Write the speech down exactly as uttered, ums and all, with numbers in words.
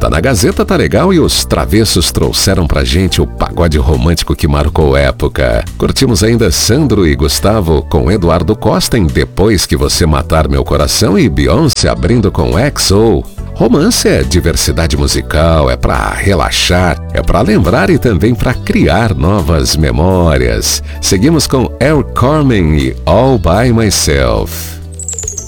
Tá na Gazeta, tá legal, e os Travessos trouxeram pra gente o pagode romântico que marcou época. Curtimos ainda Sandro e Gustavo com Eduardo Costa em Depois Que Você Matar Meu Coração e Beyoncé abrindo com X O. Romance é diversidade musical, é pra relaxar, é pra lembrar e também pra criar novas memórias. Seguimos com El Carmen e All By Myself.